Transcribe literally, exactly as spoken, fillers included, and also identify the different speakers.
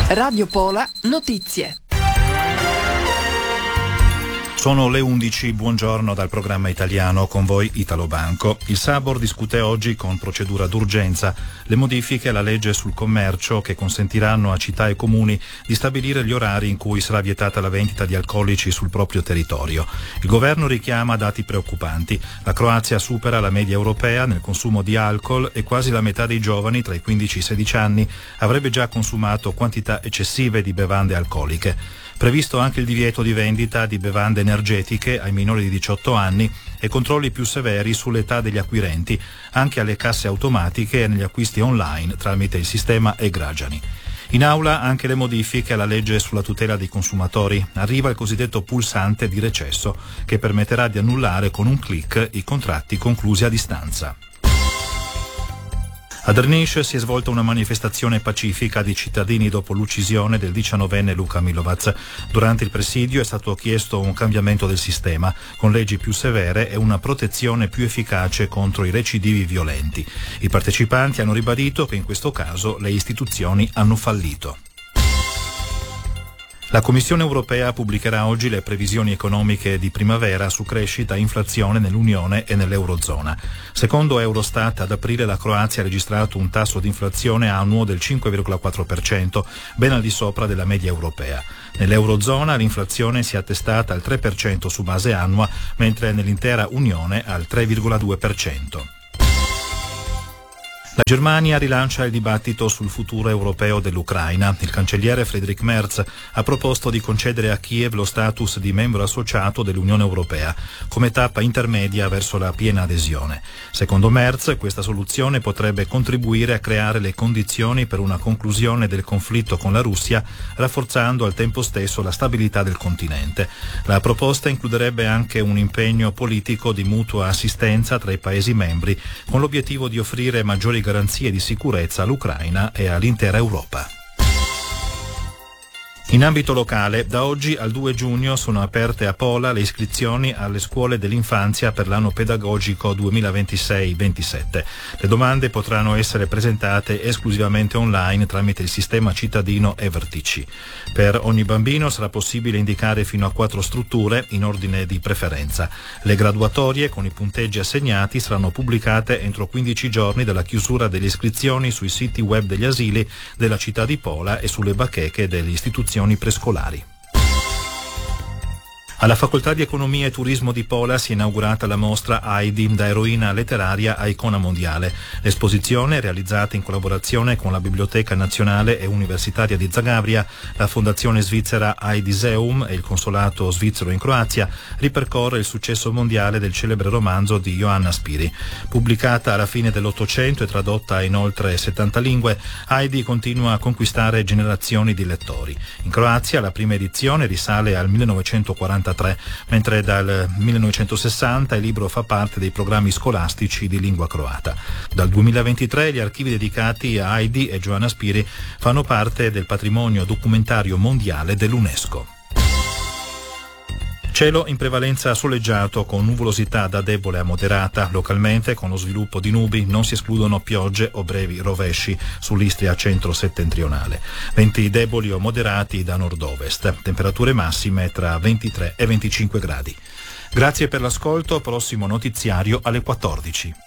Speaker 1: Radio Pola Notizie.
Speaker 2: Sono le undici, buongiorno dal programma italiano, con voi Italo Banco. Il Sabor discute oggi con procedura d'urgenza le modifiche alla legge sul commercio che consentiranno a città e comuni di stabilire gli orari in cui sarà vietata la vendita di alcolici sul proprio territorio. Il governo richiama dati preoccupanti. La Croazia supera la media europea nel consumo di alcol e quasi la metà dei giovani tra i quindici e i sedici anni avrebbe già consumato quantità eccessive di bevande alcoliche. Previsto anche il divieto di vendita di bevande energetiche ai minori di diciotto anni e controlli più severi sull'età degli acquirenti, anche alle casse automatiche e negli acquisti online tramite il sistema e-Gradiani. In aula anche le modifiche alla legge sulla tutela dei consumatori. Arriva il cosiddetto pulsante di recesso che permetterà di annullare con un clic i contratti conclusi a distanza. A Drniš si è svolta una manifestazione pacifica di cittadini dopo l'uccisione del diciannovenne Luka Milovac. Durante il presidio è stato chiesto un cambiamento del sistema, con leggi più severe e una protezione più efficace contro i recidivi violenti. I partecipanti hanno ribadito che in questo caso le istituzioni hanno fallito. La Commissione europea pubblicherà oggi le previsioni economiche di primavera su crescita e inflazione nell'Unione e nell'Eurozona. Secondo Eurostat, ad aprile la Croazia ha registrato un tasso di inflazione annuo del cinque virgola quattro per cento, ben al di sopra della media europea. Nell'Eurozona l'inflazione si è attestata al tre per cento su base annua, mentre nell'intera Unione al tre virgola due per cento. La Germania rilancia il dibattito sul futuro europeo dell'Ucraina. Il cancelliere Friedrich Merz ha proposto di concedere a Kiev lo status di membro associato dell'Unione Europea, come tappa intermedia verso la piena adesione. Secondo Merz, questa soluzione potrebbe contribuire a creare le condizioni per una conclusione del conflitto con la Russia, rafforzando al tempo stesso la stabilità del continente. La proposta includerebbe anche un impegno politico di mutua assistenza tra i Paesi membri, con l'obiettivo di offrire maggiori garanzie di sicurezza all'Ucraina e all'intera Europa. In ambito locale, da oggi al due giugno sono aperte a Pola le iscrizioni alle scuole dell'infanzia per l'anno pedagogico duemilaventisei ventisette. Le domande potranno essere presentate esclusivamente online tramite il sistema cittadino e-Vertici. Per ogni bambino sarà possibile indicare fino a quattro strutture in ordine di preferenza. Le graduatorie con i punteggi assegnati saranno pubblicate entro quindici giorni dalla chiusura delle iscrizioni sui siti web degli asili della città di Pola e sulle bacheche delle istituzioni prescolari. Alla Facoltà di Economia e Turismo di Pola si è inaugurata la mostra Heidi, da eroina letteraria a icona mondiale. L'esposizione, realizzata in collaborazione con la Biblioteca Nazionale e Universitaria di Zagabria, la Fondazione Svizzera Heidiseum e il Consolato Svizzero in Croazia, ripercorre il successo mondiale del celebre romanzo di Johanna Spiri. Pubblicata alla fine dell'Ottocento e tradotta in oltre settanta lingue, Heidi continua a conquistare generazioni di lettori. In Croazia la prima edizione risale al millenovecentoquarantatré, mentre dal millenovecentosessanta il libro fa parte dei programmi scolastici di lingua croata. Dal duemilaventitré gli archivi dedicati a Heidi e Johanna Spiri fanno parte del patrimonio documentario mondiale dell'UNESCO. Cielo in prevalenza soleggiato con nuvolosità da debole a moderata. Localmente, con lo sviluppo di nubi, non si escludono piogge o brevi rovesci sull'Istria centro-settentrionale. Venti deboli o moderati da nord-ovest. Temperature massime tra ventitré e venticinque gradi. Grazie per l'ascolto. Prossimo notiziario alle quattordici.